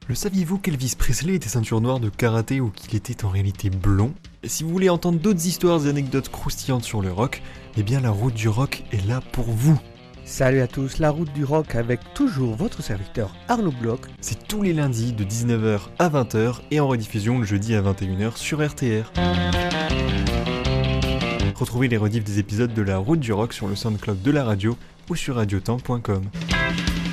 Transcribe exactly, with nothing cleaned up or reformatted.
Le saviez-vous qu'Elvis Presley était ceinture noire de karaté ou qu'il était en réalité blond ? Et si vous voulez entendre d'autres histoires et anecdotes croustillantes sur le rock, eh bien la route du rock est là pour vous. Salut à tous, la route du rock avec toujours votre serviteur Arnaud Bloch. C'est tous les lundis de dix-neuf heures à vingt heures et en rediffusion le jeudi à vingt et une heures sur R T R. Retrouvez les rediffs des épisodes de la route du rock sur le SoundCloud de la radio ou sur radiotemps point com.